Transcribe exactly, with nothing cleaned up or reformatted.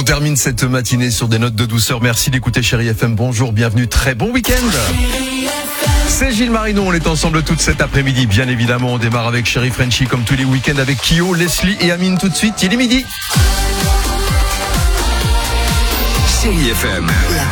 termine cette matinée sur des notes de douceur. Merci d'écouter Chérie F M. Bonjour, bienvenue, très bon week-end. C'est Gilles Marino, on est ensemble toute cet après-midi. Bien évidemment, on démarre avec Chérie Frenchie comme tous les week-ends avec Kyo, Leslie et Amine tout de suite. Il est midi. Chérie F M.